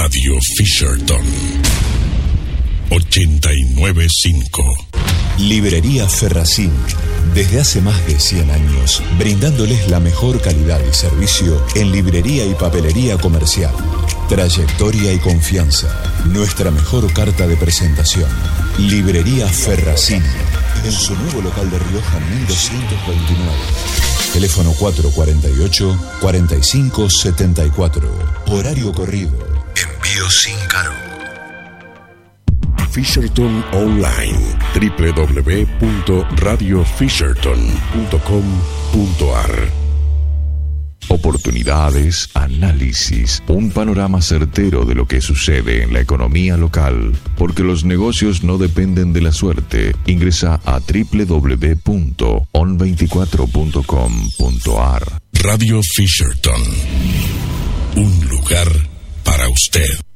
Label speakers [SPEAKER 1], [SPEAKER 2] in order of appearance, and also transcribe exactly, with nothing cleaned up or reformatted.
[SPEAKER 1] Radio Fisherton ochenta y nueve punto cinco.
[SPEAKER 2] Librería Ferracín, desde hace más de cien años, brindándoles la mejor calidad y servicio en librería y papelería comercial. Trayectoria y confianza, nuestra mejor carta de presentación. Librería Ferracín, en su nuevo local de Rioja mil doscientos veintinueve. Teléfono cuatro cuatro ocho, cuatro cinco siete cuatro. Horario corrido. Envío sin cargo.
[SPEAKER 1] Fisherton Online, doble u doble u doble u punto radio fisherton punto com punto a r.
[SPEAKER 3] Oportunidades, análisis, un panorama certero de lo que sucede en la economía local, porque los negocios no dependen de la suerte. Ingresa a doble u doble u doble u punto on veinticuatro punto com punto a r.
[SPEAKER 1] Radio Fisherton, un lugar para usted.